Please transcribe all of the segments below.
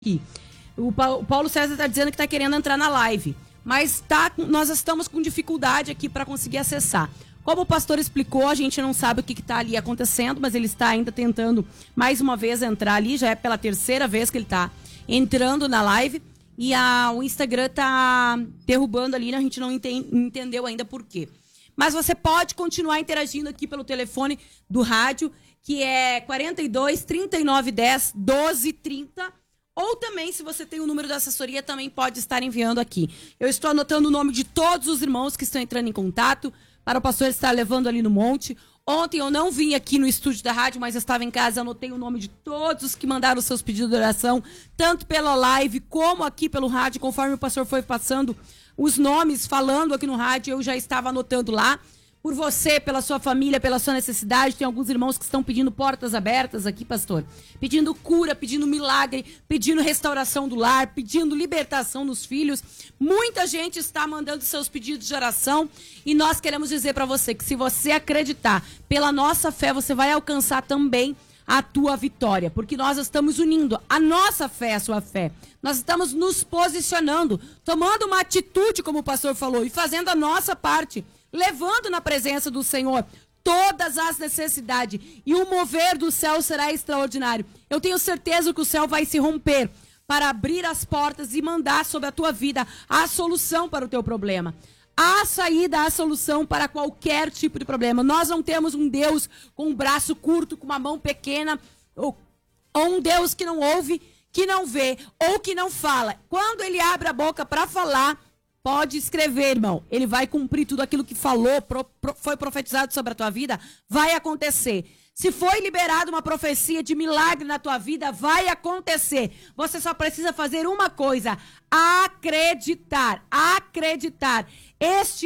aqui. O Paulo César está dizendo que está querendo entrar na live, mas nós estamos com dificuldade aqui para conseguir acessar. Como o pastor explicou, a gente não sabe o que está ali acontecendo, mas ele está ainda tentando mais uma vez entrar ali, já é pela terceira vez que ele está entrando na live, e o Instagram está derrubando ali, a gente não entendeu ainda por quê. Mas você pode continuar interagindo aqui pelo telefone do rádio, que é 42 39 10 12 30, ou também, se você tem o número da assessoria, também pode estar enviando aqui. Eu estou anotando o nome de todos os irmãos que estão entrando em contato, para o pastor estar levando ali no monte. Ontem eu não vim aqui no estúdio da rádio, mas eu estava em casa, anotei o nome de todos os que mandaram os seus pedidos de oração, tanto pela live como aqui pelo rádio. Conforme o pastor foi passando os nomes, falando aqui no rádio, eu já estava anotando lá. Por você, pela sua família, pela sua necessidade. Tem alguns irmãos que estão pedindo portas abertas aqui, pastor. Pedindo cura, pedindo milagre, pedindo restauração do lar, pedindo libertação nos filhos. Muita gente está mandando seus pedidos de oração. E nós queremos dizer para você que se você acreditar, pela nossa fé, você vai alcançar também a tua vitória. Porque nós estamos unindo a nossa fé à sua fé. Nós estamos nos posicionando, tomando uma atitude, como o pastor falou, e fazendo a nossa parte, levando na presença do Senhor todas as necessidades, e o mover do céu será extraordinário. Eu tenho certeza que o céu vai se romper para abrir as portas e mandar sobre a tua vida a solução para o teu problema. A saída, a solução para qualquer tipo de problema. Nós não temos um Deus com um braço curto, com uma mão pequena, ou um Deus que não ouve, que não vê, ou que não fala. Quando ele abre a boca para falar, pode escrever, irmão. Ele vai cumprir tudo aquilo que falou, foi profetizado sobre a tua vida, vai acontecer. Se foi liberada uma profecia de milagre na tua vida, vai acontecer. Você só precisa fazer uma coisa: acreditar. Acreditar. Essa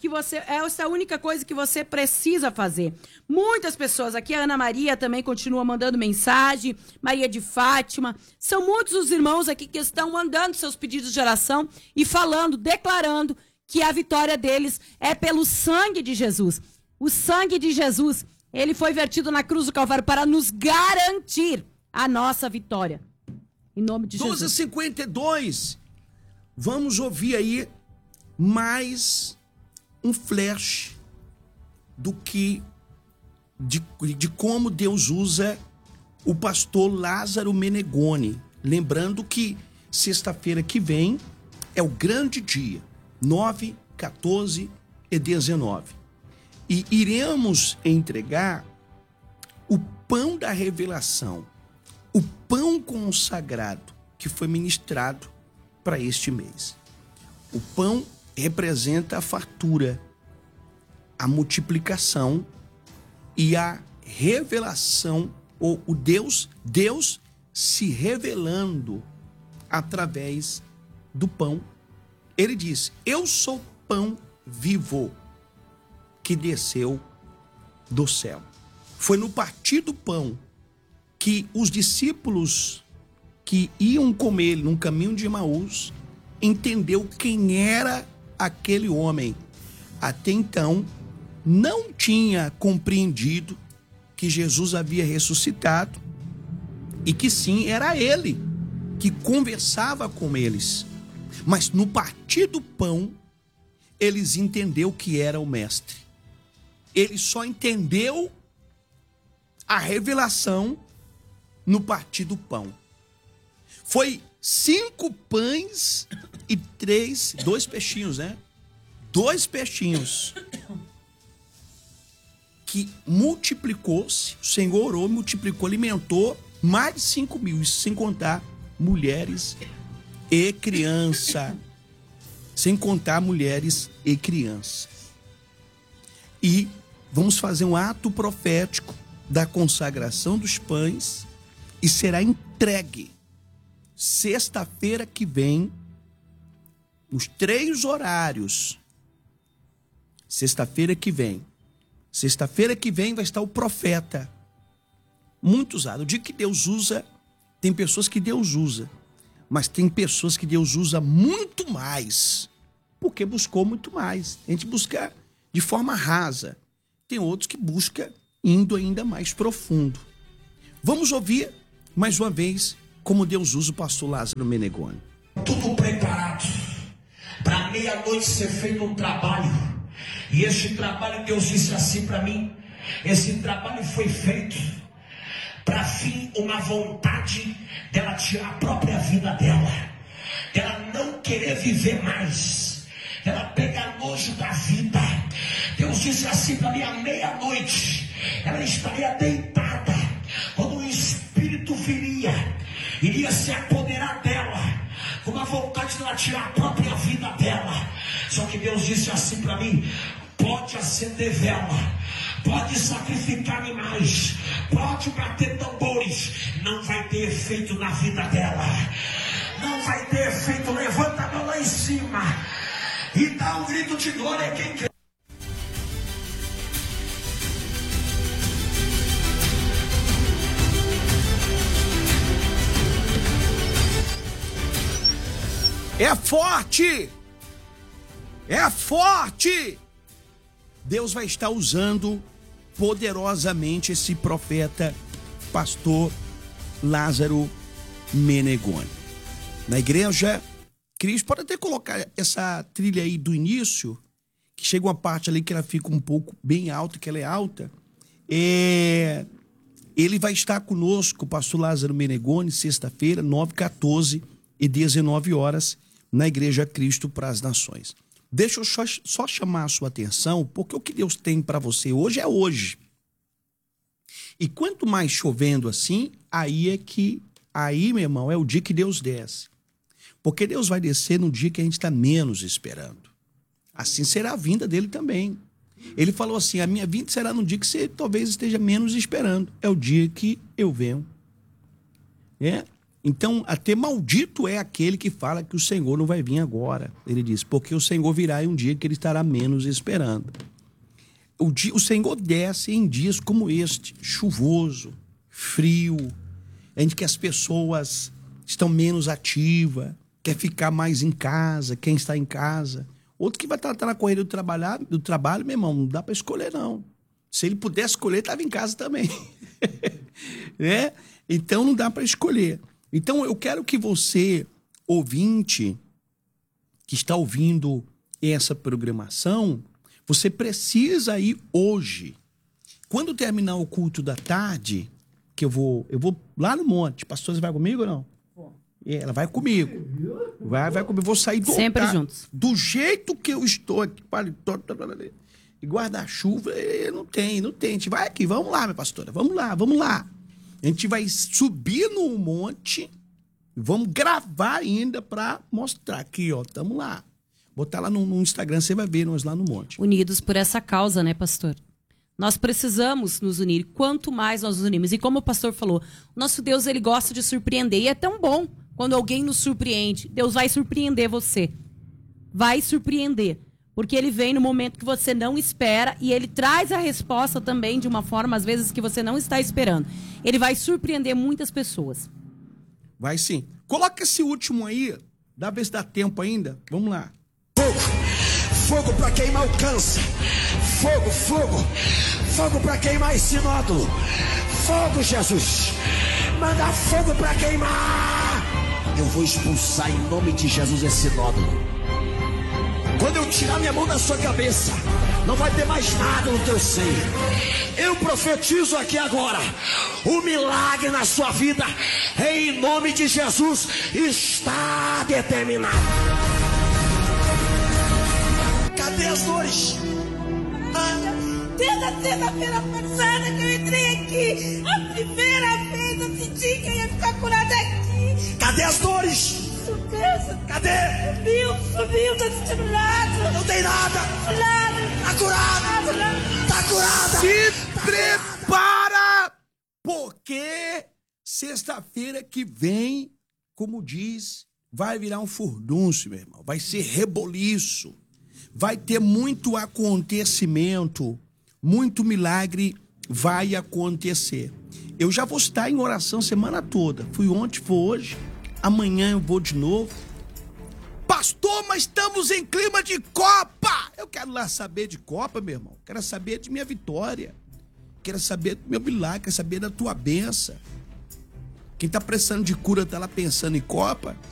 é a única coisa que você precisa fazer. Muitas pessoas aqui, a Ana Maria também continua mandando mensagem, Maria de Fátima. São muitos os irmãos aqui que estão mandando seus pedidos de oração e falando, declarando que a vitória deles é pelo sangue de Jesus. O sangue de Jesus, ele foi vertido na cruz do Calvário para nos garantir a nossa vitória. Em nome de Jesus. 12h52. Vamos ouvir aí mais um flash de como Deus usa o pastor Lázaro Menegoni. Lembrando que sexta-feira que vem é o grande dia, 9, 14 e 19. E iremos entregar o pão da revelação, o pão consagrado que foi ministrado para este mês. O pão representa a fartura, a multiplicação e a revelação, ou o Deus se revelando através do pão. Ele diz: eu sou pão vivo que desceu do céu. Foi no partir do pão que os discípulos que iam com ele no caminho de Emaús entendeu quem era aquele homem. Até então, não tinha compreendido que Jesus havia ressuscitado e que sim, era ele que conversava com eles. Mas no partir do pão, eles entenderam que era o mestre. Ele só entendeu a revelação no partir do pão. Foi 5 pães e 2 peixinhos, né? 2 peixinhos que multiplicou-se. O Senhor orou, multiplicou, alimentou mais de 5 mil, isso sem contar mulheres e criança. Sem contar mulheres e crianças. E vamos fazer um ato profético da consagração dos pães e será entregue sexta-feira que vem, nos 3 horários. Sexta-feira que vem vai estar o profeta. Muito usado. Eu digo que Deus usa, tem pessoas que Deus usa, mas tem pessoas que Deus usa muito mais, porque buscou muito mais. A gente busca de forma rasa. Tem outros que buscam indo ainda mais profundo. Vamos ouvir mais uma vez como Deus usa o pastor Lázaro Menegoni. Tudo preparado para meia-noite ser feito um trabalho. E este trabalho, Deus disse assim para mim, esse trabalho foi feito para fim uma vontade dela tirar a própria vida dela não querer viver mais, ela pegar nojo da vida. Deus disse assim para mim, à meia-noite ela estaria deitada, quando o Espírito iria se apoderar dela, com uma vontade de ela tirar a própria vida dela. Só que Deus disse assim para mim, pode acender vela, pode sacrificar animais, pode bater tambores, não vai ter efeito na vida dela, não vai ter efeito. Levanta a mão lá em cima e dá um grito de glória quem quer. É forte! É forte! Deus vai estar usando poderosamente esse profeta, pastor Lázaro Menegoni. Na igreja, Cristo pode até colocar essa trilha aí do início, que chega uma parte ali que ela fica um pouco bem alta, que ela é alta. Ele vai estar conosco, o pastor Lázaro Menegoni, sexta-feira, 9h14 e 19 horas, na Igreja Cristo para as Nações. Deixa eu só chamar a sua atenção, porque o que Deus tem para você hoje é hoje. E quanto mais chovendo assim, aí, meu irmão, é o dia que Deus desce. Porque Deus vai descer no dia que a gente está menos esperando. Assim será a vinda dele também. Ele falou assim, a minha vinda será no dia que você talvez esteja menos esperando. É o dia que eu venho. Então, até maldito é aquele que fala que o Senhor não vai vir agora. Ele diz, porque o Senhor virá em um dia que ele estará menos esperando. O Senhor desce em dias como este, chuvoso, frio, em que as pessoas estão menos ativas, quer ficar mais em casa, quem está em casa. Outro que vai estar na correria do trabalho, meu irmão, não dá para escolher, não. Se ele pudesse escolher, estava em casa também. Então, não dá para escolher. Então, eu quero que você, ouvinte, que está ouvindo essa programação, você precisa ir hoje. Quando terminar o culto da tarde, que eu vou lá no monte. Pastor, você vai comigo ou não? Ela vai comigo. Vai comigo. Vou sair do sempre altar, juntos. do jeito que eu estou aqui. E guarda-chuva, não tem. A gente vai aqui, vamos lá, minha pastora. Vamos lá. A gente vai subir no monte, vamos gravar ainda para mostrar aqui, ó. Tamo lá. Botar lá no Instagram, você vai ver nós lá no monte. Unidos por essa causa, né, pastor? Nós precisamos nos unir. Quanto mais nós nos unimos. E como o pastor falou, o nosso Deus, ele gosta de surpreender. E é tão bom quando alguém nos surpreende. Deus vai surpreender você. Vai surpreender. Porque ele vem no momento que você não espera e ele traz a resposta também de uma forma, às vezes, que você não está esperando. Ele vai surpreender muitas pessoas. Vai sim. Coloca esse último aí. Dá ver se dá tempo ainda. Vamos lá. Fogo para queimar o câncer. Fogo para queimar esse nódulo. Fogo, Jesus. Manda fogo para queimar. Eu vou expulsar em nome de Jesus esse nódulo. Quando eu tirar minha mão da sua cabeça, não vai ter mais nada no teu seio. Eu profetizo aqui agora, o milagre na sua vida, em nome de Jesus, está determinado. Cadê as dores? Desde a sexta-feira passada que eu entrei aqui, a primeira vez eu senti que eu ia ficar curada aqui. Cadê as dores? Cadê? Subiu, tá sentindo nada. Não tem nada. Tá curada. Tá curada. Se prepara, porque sexta-feira que vem, como diz, vai virar um furdúncio, meu irmão. Vai ser reboliço. Vai ter muito acontecimento, muito milagre vai acontecer. Eu já vou estar em oração semana toda. Fui ontem, vou hoje. Amanhã eu vou de novo. Pastor, mas estamos em clima de Copa. Eu quero lá saber de Copa, meu irmão. Quero saber de minha vitória. Quero saber do meu milagre. Quero saber da tua bênção. Quem tá precisando de cura tá lá pensando em Copa.